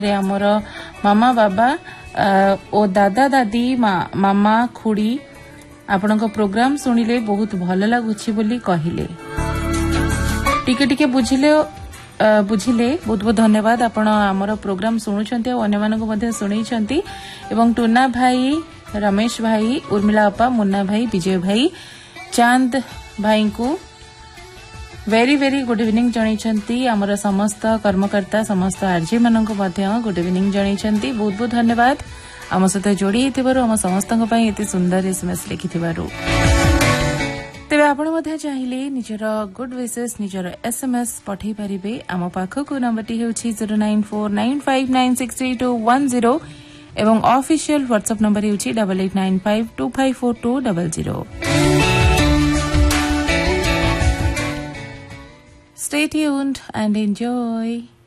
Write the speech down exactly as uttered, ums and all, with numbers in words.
आमर मामा बाबा ओ दादा दादी मामा खुड़ी आपण प्रोग्राम सुनिले बहुत भल लगुछि बोली कहिले टिके टिके बुझिले बुझिले बहुत बहुत धन्यवाद। आपण आमर प्रोग्राम शुणुंट और अन्य मानक शुणी एवं टूना भाई रमेश भाई उर्मिला अपा मुन्ना भाई विजय भाई चांद भाई को वेरी वेरी गुड इवनिंग जणी आमर समस्त कर्मकर्ता समस्त आरजे मानक गुड इवनिंग जणी बहुत बहुत धन्यवाद आम सहित जोड़ी आम समस्त एत सुंदर एसएमएस लिखि तेरे आपण चाहिए निजर गुड विशेष निजर एसएमएस पठे पारे आम पाखक number T zero nine four nine five nine six three to one zero एवं ऑफिशियल व्हाट्सएप नंबर होची double eight nine five to five four to double zero. Stay tuned and enjoy.